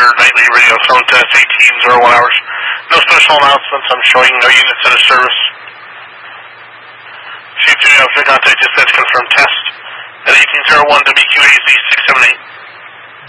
your nightly radio phone test, 1801 hours. No special announcements. I'm showing no units out of service. Chief Duty Officer, contact dispatch confirm test at 1801 WQAZ 678.